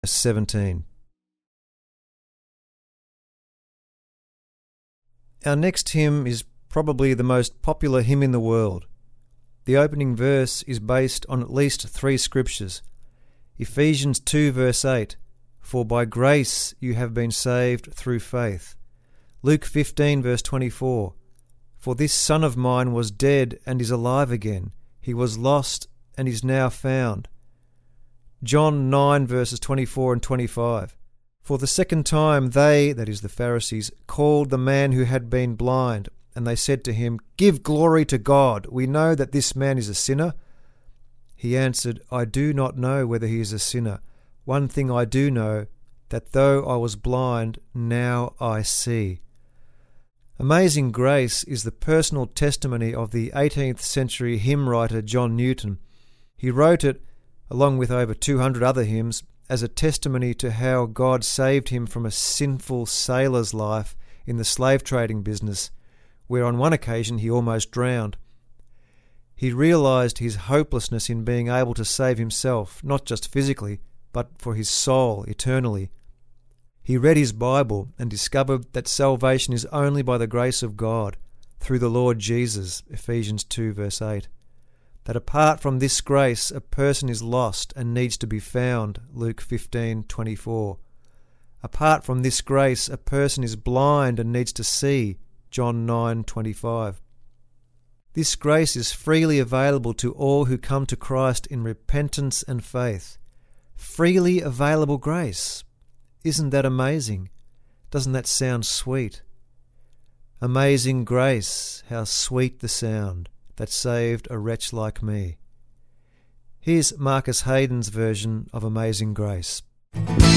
17. Our next hymn is probably the most popular hymn in the world. The opening verse is based on at least 3 scriptures. Ephesians 2 verse 8, "For by grace you have been saved through faith." Luke 15 verse 24, "For this son of mine was dead and is alive again. He was lost and is now found." John 9 verses 24 and 25, "For the second time they," that is the Pharisees, "called the man who had been blind, and they said to him, 'Give glory to God. We know that this man is a sinner.' He answered, 'I do not know whether he is a sinner. One thing I do know, that though I was blind, now I see." Amazing Grace is the personal testimony of the 18th century hymn writer John Newton. He wrote it, along with over 200 other hymns, as a testimony to how God saved him from a sinful sailor's life in the slave trading business, where on one occasion he almost drowned. He realised his hopelessness in being able to save himself, not just physically, but for his soul eternally. He read his Bible and discovered that salvation is only by the grace of God, through the Lord Jesus, Ephesians 2 verse 8. That apart from this grace a person is lost and needs to be found, Luke 15:24. Apart from this grace a person is blind and needs to see, John 9:25. This grace is freely available to all who come to Christ in repentance and faith. Freely available grace. Isn't that amazing? Doesn't that sound sweet? Amazing grace, how sweet the sound that saved a wretch like me. Here's Marcus Hayden's version of Amazing Grace.